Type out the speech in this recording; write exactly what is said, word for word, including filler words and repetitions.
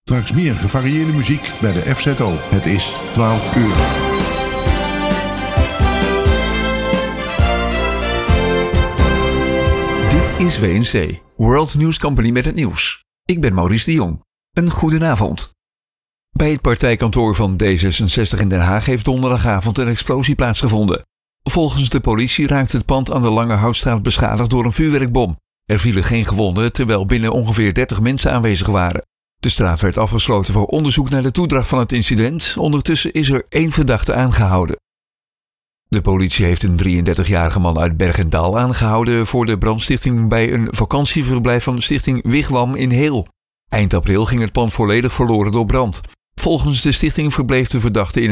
Straks meer gevarieerde muziek bij de F Z O. Het is twaalf uur. Dit is W N C, World News Company met het nieuws. Ik ben Maurice de Jong. Een goedenavond. Bij het partijkantoor van D zesenzestig in Den Haag heeft donderdagavond een explosie plaatsgevonden. Volgens de politie raakte het pand aan de Lange Houtstraat beschadigd door een vuurwerkbom. Er vielen geen gewonden, terwijl binnen ongeveer dertig mensen aanwezig waren. De straat werd afgesloten voor onderzoek naar de toedracht van het incident. Ondertussen is er één verdachte aangehouden. De politie heeft een drieëndertigjarige man uit Bergendaal aangehouden voor de brandstichting bij een vakantieverblijf van stichting Wigwam in Heel. Eind april ging het pand volledig verloren door brand. Volgens de stichting verbleef de verdachte in